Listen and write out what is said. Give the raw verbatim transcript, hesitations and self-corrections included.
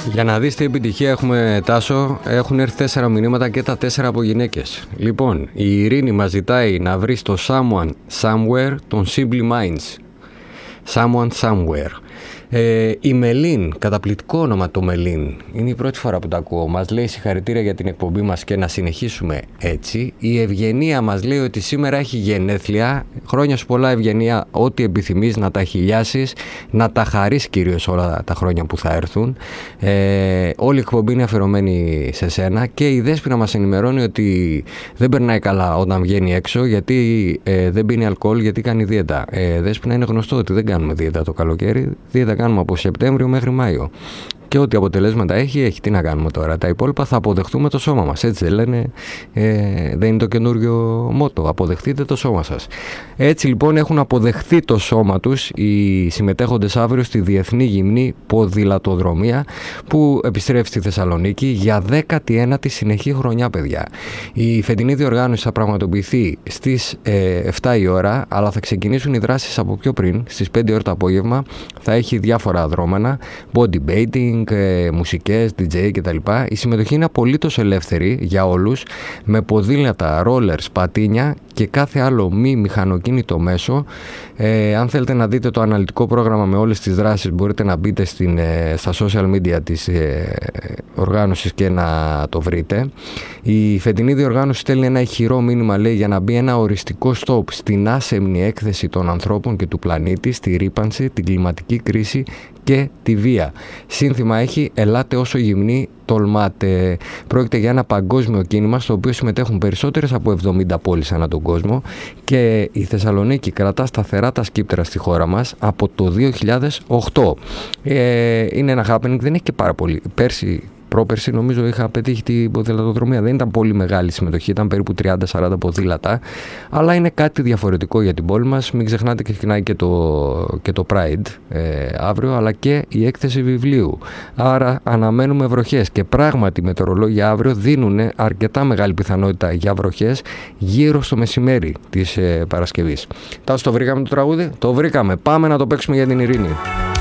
Για να δεις τι επιτυχία έχουμε, Τάσο, έχουν έρθει τέσσερα μηνύματα και τα τέσσερα από γυναίκες. Λοιπόν, η Ειρήνη μας ζητάει να βρει το Someone Somewhere των Simple Minds. Someone Somewhere. Ε, η Μελίν, καταπληκτικό όνομα το Μελίν, είναι η πρώτη φορά που το ακούω. Μας λέει συγχαρητήρια για την εκπομπή μας και να συνεχίσουμε έτσι. Η Ευγενία μας λέει ότι σήμερα έχει γενέθλια. Χρόνια σου πολλά, Ευγενία, ό,τι επιθυμείς να τα χιλιάσεις, να τα χαρείς κυρίως όλα τα χρόνια που θα έρθουν. Ε, όλη η εκπομπή είναι αφιερωμένη σε σένα και η Δέσποινα μας ενημερώνει ότι δεν περνάει καλά όταν βγαίνει έξω γιατί ε, δεν πίνει αλκοόλ, γιατί κάνει δίαιτα. Ε, Δέσποινα, είναι γνωστό ότι δεν κάνουμε δίαιτα το καλοκαίρι. Δίαιτα κάνουμε από Σεπτέμβριο μέχρι Μάιο. Και ό,τι αποτελέσματα έχει, έχει. Τι να κάνουμε τώρα. Τα υπόλοιπα θα αποδεχτούμε το σώμα μας. Έτσι δεν λένε, ε, δεν είναι το καινούριο μότο. Αποδεχτείτε το σώμα σας. Έτσι λοιπόν έχουν αποδεχθεί το σώμα τους οι συμμετέχοντες αύριο στη Διεθνή Γυμνή Ποδηλατοδρομία που επιστρέφει στη Θεσσαλονίκη για δέκατη ένατη συνεχή χρονιά, παιδιά. Η φετινή διοργάνωση θα πραγματοποιηθεί στις ε, εφτά η ώρα, αλλά θα ξεκινήσουν οι δράσεις από πιο πριν, στις πέντε ώρα το απόγευμα. Θα έχει διάφορα δρόμενα, body baiting, μουσικές, ντι τζέι κτλ. Η συμμετοχή είναι απολύτως ελεύθερη για όλους, με ποδήλατα, rollers, πατίνια και κάθε άλλο μη μηχανοκίνητο μέσο. Ε, αν θέλετε να δείτε το αναλυτικό πρόγραμμα με όλες τις δράσεις, μπορείτε να μπείτε στην, ε, στα social media της ε, οργάνωσης και να το βρείτε. Η φετινή διοργάνωση στέλνει ένα ηχηρό μήνυμα, λέει, για να μπει ένα οριστικό stop στην άσεμνη έκθεση των ανθρώπων και του πλανήτη, στη ρύπανση, την κλιματική κρίση και τη βία. Σύνθημα έχει «Ελάτε όσο γυμνοί τολμάτε». Πρόκειται για ένα παγκόσμιο κίνημα στο οποίο συμμετέχουν περισσότερες από εβδομήντα πόλεις ανά τον κόσμο και η Θεσσαλονίκη κρατά σταθερά τα σκύπτερα στη χώρα μας από το δύο χιλιάδες οκτώ. Ε, είναι ένα happening, δεν έχει και πάρα πολύ. Πέρσι, πρόπερσι νομίζω είχα πετύχει την ποδηλατοδρομία. Δεν ήταν πολύ μεγάλη συμμετοχή, ήταν περίπου τριάντα σαράντα ποδήλατα. Αλλά είναι κάτι διαφορετικό για την πόλη μας. Μην ξεχνάτε και ξεκινάει και το, και το Pride ε, αύριο, αλλά και η έκθεση βιβλίου. Άρα αναμένουμε βροχές. Και πράγματι οι μετεωρολόγοι αύριο δίνουν αρκετά μεγάλη πιθανότητα για βροχές γύρω στο μεσημέρι της ε, Παρασκευής. Τάσο, το βρήκαμε το τραγούδι? Το βρήκαμε. Πάμε να το παίξουμε για την Ειρήνη.